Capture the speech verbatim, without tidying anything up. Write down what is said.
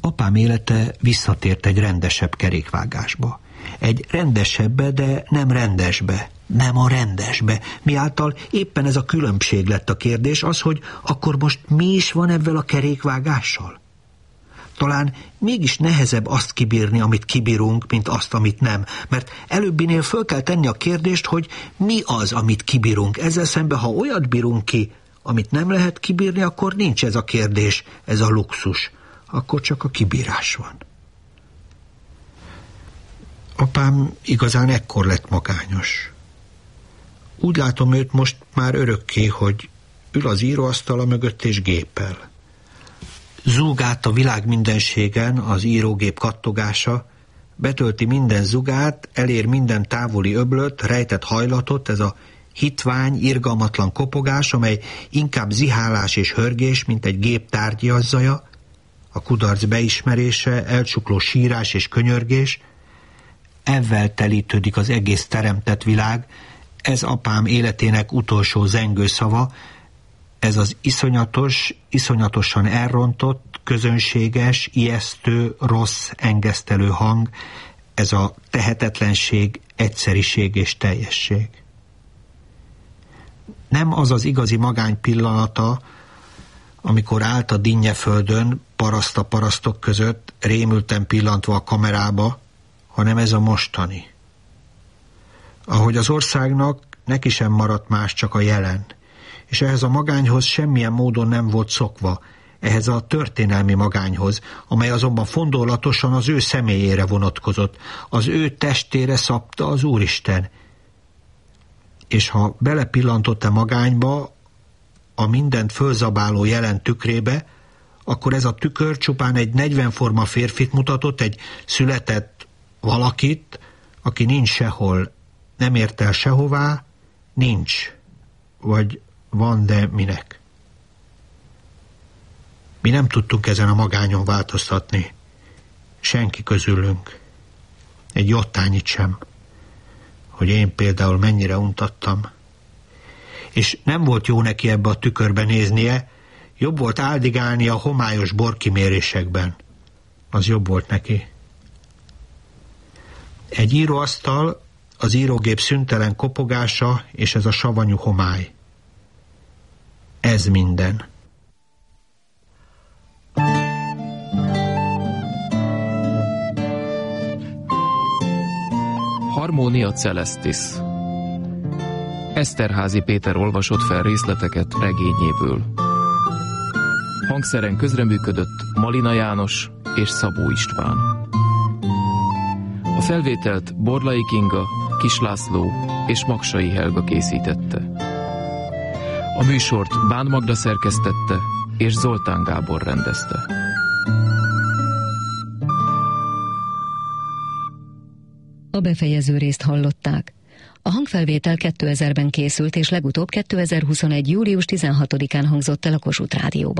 Apám élete visszatért egy rendesebb kerékvágásba. Egy rendesebbe, de nem rendesbe. Nem a rendesbe. Miáltal éppen ez a különbség lett a kérdés, az, hogy akkor most mi is van ebben a kerékvágással? Talán mégis nehezebb azt kibírni, amit kibírunk, mint azt, amit nem. Mert előbbinél föl kell tenni a kérdést, hogy mi az, amit kibírunk. Ezzel szemben, ha olyat bírunk ki, amit nem lehet kibírni, akkor nincs ez a kérdés, ez a luxus. Akkor csak a kibírás van. Apám igazán ekkor lett magányos. Úgy látom őt most már örökké, hogy ül az íróasztala mögött és gépel. Zúg át a világ mindenségen az írógép kattogása, betölti minden zugát, elér minden távoli öblöt, rejtett hajlatot, ez a hitvány, irgalmatlan kopogás, amely inkább zihálás és hörgés, mint egy gép tárgyazzaja, a kudarc beismerése, elcsukló sírás és könyörgés. Ezzel telítődik az egész teremtett világ, ez apám életének utolsó zengő szava, ez az iszonyatos, iszonyatosan elrontott, közönséges, ijesztő, rossz, engesztelő hang, ez a tehetetlenség, egyszeriség és teljesség. Nem az az igazi magány pillanata, amikor állt a dinnyeföldön, paraszt a parasztok között, rémülten pillantva a kamerába, hanem ez a mostani. Ahogy az országnak neki sem maradt más, csak a jelen, és ehhez a magányhoz semmilyen módon nem volt szokva, ehhez a történelmi magányhoz, amely azonban fondorlatosan az ő személyére vonatkozott, az ő testére szabta az Úristen. És ha belepillantott a magányba, a mindent fölzabáló jelen tükrébe, akkor ez a tükör csupán egy negyvenforma férfit mutatott, egy született valakit, aki nincs sehol, nem ért el sehová, nincs, vagy van, de minek. Mi nem tudtunk ezen a magányon változtatni, senki közülünk, egy jottányit sem, hogy én például mennyire untattam. És nem volt jó neki ebbe a tükörbe néznie, jobb volt áldigálni a homályos borkimérésekben. Az jobb volt neki. Egy íróasztal, az írógép szüntelen kopogása és ez a savanyú homály. Ez minden. Harmonia Celestis. Eszterházy Péter olvasott fel részleteket regényéből. Hangszeren közreműködött Malina János és Szabó István. A felvételt Borlai Kinga, Kis László és Maksai Helga készítette. A műsort Bán Magda szerkesztette és Zoltán Gábor rendezte. A befejező részt hallották. A hangfelvétel kétezerben készült, és legutóbb kétezer-huszonegy. július tizenhatodikán hangzott el a Kossuth Rádióban.